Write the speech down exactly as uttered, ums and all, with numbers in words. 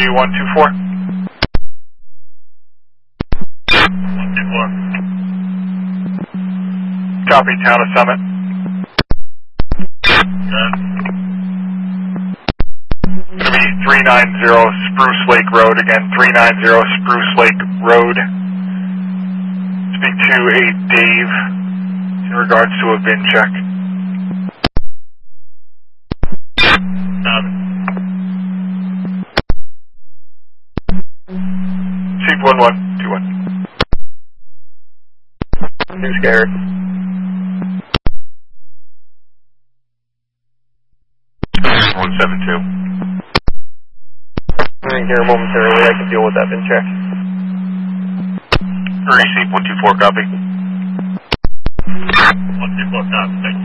one two four. one two four. Copy, Town of Summit. Good. It's going to be three ninety Spruce Lake Road. Again, three ninety Spruce Lake Road. Speak to a Dave in regards to a V I N check. Um, Seat one one two one. Too scared. one seven two. I'm in here momentarily. I can deal with that V I N check. Receipt one two four, copy. one two four, copy. Thank you.